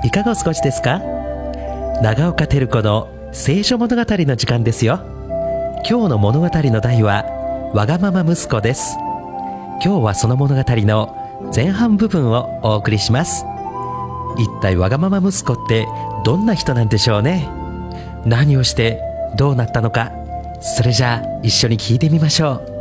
いかがお過ごしですか？長岡照子の聖書物語の時間ですよ。今日の物語の題はわがまま息子です。今日はその物語の前半部分をお送りします。一体わがまま息子ってどんな人なんでしょうね。何をしてどうなったのか、それじゃあ一緒に聞いてみましょう。